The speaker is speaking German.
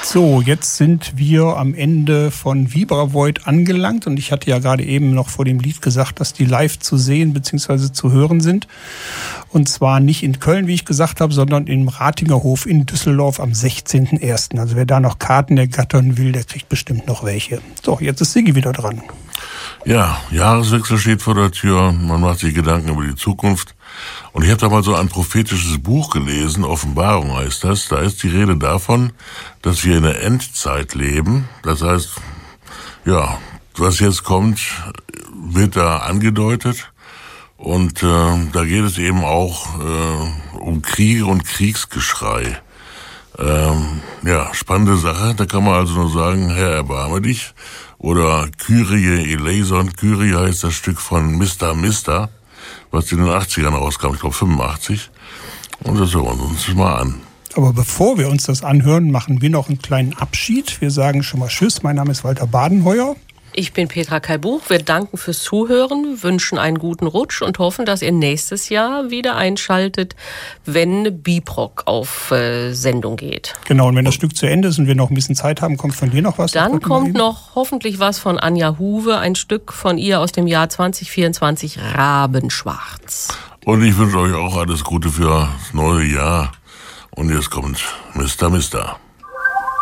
So, jetzt sind wir am Ende von Vibravoid angelangt und ich hatte ja gerade eben noch vor dem Lied gesagt, dass die live zu sehen bzw. zu hören sind. Und zwar nicht in Köln, wie ich gesagt habe, sondern im Ratingerhof in Düsseldorf am 16.01. Also wer da noch Karten ergattern will, der kriegt bestimmt noch welche. So, jetzt ist Siggi wieder dran. Ja, Jahreswechsel steht vor der Tür, man macht sich Gedanken über die Zukunft. Und ich habe da mal so ein prophetisches Buch gelesen, Offenbarung heißt das. Da ist die Rede davon, dass wir in der Endzeit leben. Das heißt, ja, was jetzt kommt, wird da angedeutet. Und da geht es eben auch um Kriege und Kriegsgeschrei. Ja, spannende Sache. Da kann man also nur sagen, Herr, erbarme dich. Oder Kyrie eleison. Kyrie heißt das Stück von Mr. Mister, was in den 80ern rauskam, ich glaube 85. Und das hören wir uns mal an. Aber bevor wir uns das anhören, machen wir noch einen kleinen Abschied. Wir sagen schon mal Tschüss. Mein Name ist Walter Badenheuer. Ich bin Petra Kalbuch. Wir danken fürs Zuhören, wünschen einen guten Rutsch und hoffen, dass ihr nächstes Jahr wieder einschaltet, wenn Bebrock auf Sendung geht. Genau, und wenn das Stück zu Ende ist und wir noch ein bisschen Zeit haben, kommt von dir noch was? Dann kommt noch hoffentlich was von Anja Huwe, ein Stück von ihr aus dem Jahr 2024, Rabenschwarz. Und ich wünsche euch auch alles Gute für das neue Jahr. Und jetzt kommt Mr. Mister.